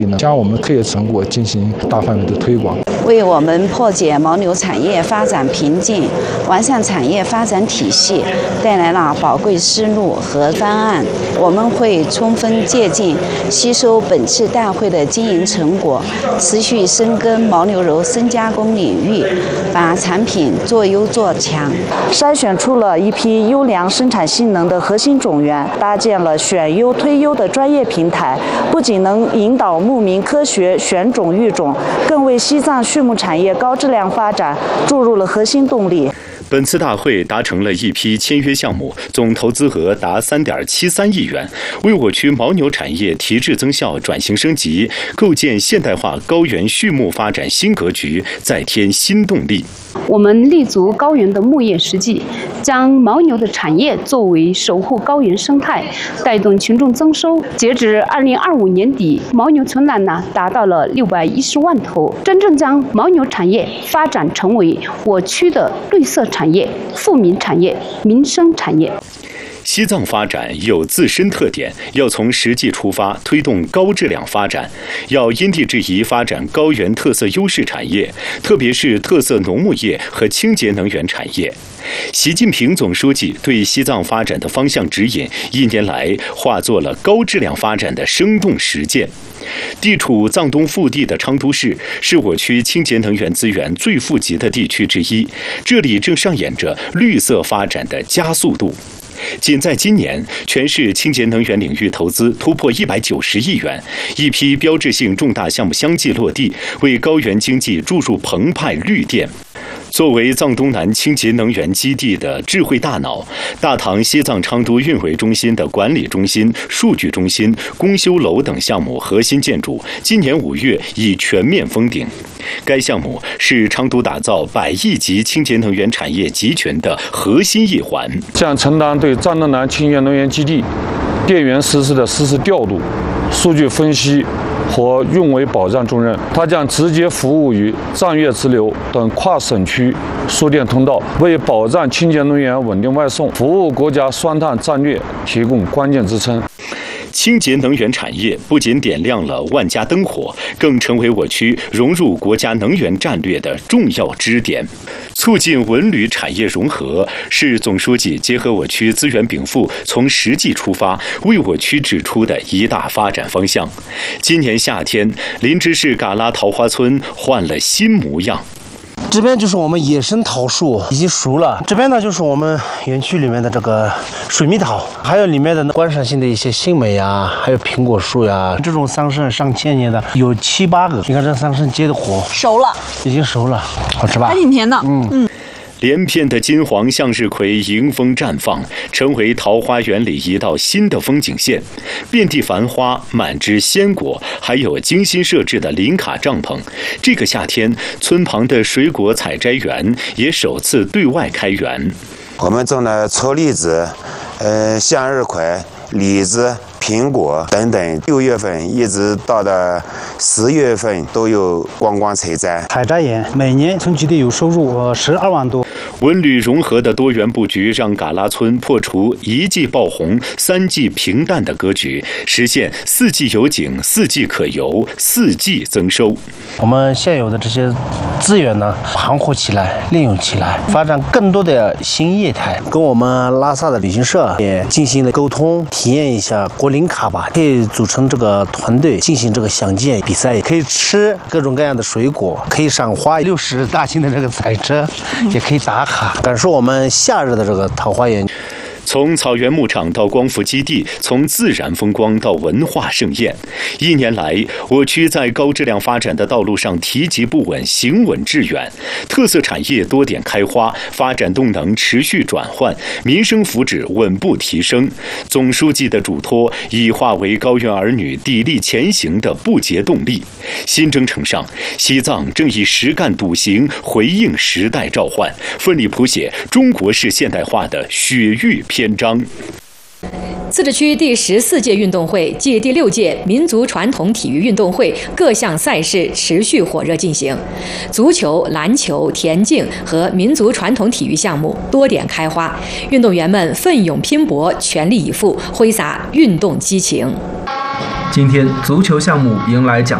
将我们科研成果进行大范围的推广， 为我们破解牦牛产业发展瓶颈、完善产业发展体系带来了宝贵思路和方案。我们会充分借鉴、吸收本次大会的经营成果，持续深耕牦牛肉深加工领域，把产品做优做强，筛选出了一批优良生产性能的核心种源，搭建了选优推优的专业平台，不仅能引导牧民科学选种育种，更为西藏畜牧产业高质量发展注入了核心动力。 本次大会达成了一批签约项目，总投资额达3.73亿元，为我区牦牛产业提质增效、转型升级，构建现代化高原畜牧发展新格局，再添新动力。 我们立足高原的牧业实际，将牦牛的产业作为守护高原生态、带动群众增收。截至2025年底，牦牛存栏达到了610万头，真正将牦牛产业发展成为我区的绿色产业、富民产业、民生产业。 西藏发展有自身特点，要从实际出发，推动高质量发展，要因地制宜发展高原特色优势产业，特别是特色农牧业和清洁能源产业。习近平总书记对西藏发展的方向指引，1年来化作了高质量发展的生动实践。地处藏东腹地的昌都市是我区清洁能源资源最富集的地区之一，这里正上演着绿色发展的加速度。仅在今年，全市清洁能源领域投资突破190亿元，一批标志性重大项目相继落地，为高原经济注入澎湃绿电。作为藏东南清洁能源基地的智慧大脑，大唐西藏昌都运维中心的管理中心、数据中心、公修楼等项目核心建筑，今年5月已全面封顶。该项目是昌都打造100亿级清洁能源产业集群的核心一环， 将承担对藏东南清洁能源基地电源实施的实时调度、数据分析和运维保障重任。它将直接服务于藏粤支流等跨省区输电通道，为保障清洁能源稳定外送、服务国家双碳战略提供关键支撑。 清洁能源产业不仅点亮了万家灯火，更成为我区融入国家能源战略的重要支点。促进文旅产业融合是总书记结合我区资源禀赋，从实际出发，为我区指出的一大发展方向。今年夏天，林芝市嘎拉桃花村换了新模样。 这边就是我们野生桃树已经熟了，这边呢就是我们园区里面的这个水蜜桃，还有里面的观赏性的一些杏梅呀，还有苹果树呀。这种桑葚上千年的有7、8个，你看这桑葚结的果熟了， 已经熟了，好吃吧？ 还挺甜的。 连片的金黄向日葵迎风绽放，成为桃花源里一道新的风景线。遍地繁花，满枝鲜果，还有精心设置的林卡帐篷。这个夏天，村旁的水果采摘园也首次对外开园。 我们种了臭栗子、向日葵、李子、苹果等等，6月份一直到了10月份都有观光采摘。 采摘园每年村基地有收入12万多。 文旅融合的多元布局，让嘎拉村破除1季爆红、3季平淡的格局，实现4季有景、4季可游、4季增收。 我们现有的这些资源呢，盘活起来、利用起来，发展更多的新业态。跟我们拉萨的旅行社也进行了沟通，体验一下国林卡吧，可以组成这个团队进行这个响箭比赛，也可以吃各种各样的水果，可以赏花，60大型的这个彩车，也可以打卡，感受我们夏日的这个桃花源。 从草原牧场到光伏基地，从自然风光到文化盛宴，1年来，我区在高质量发展的道路上提及不稳，行稳致远，特色产业多点开花，发展动能持续转换，民生福祉稳步提升。总书记的嘱托已化为高原儿女砥砺前行的不竭动力。新征程上，西藏正以实干笃行回应时代召唤，奋力谱写中国式现代化的雪域篇章。 自治区第14届运动会暨第6届民族传统体育运动会各项赛事持续火热进行，足球、篮球、田径和民族传统体育项目多点开花，运动员们奋勇拼搏，全力以赴，挥洒运动激情。 今天足球项目迎来奖